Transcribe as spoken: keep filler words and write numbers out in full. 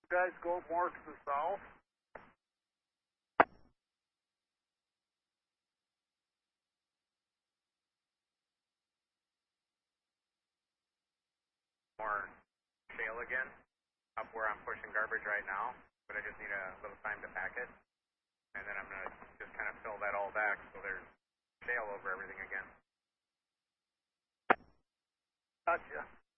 Guys go more to the south. More shale again, up where I'm pushing garbage right now, but I just need a little time to pack it. And then I'm going to just kind of fill that all back so there's shale over everything again. Gotcha.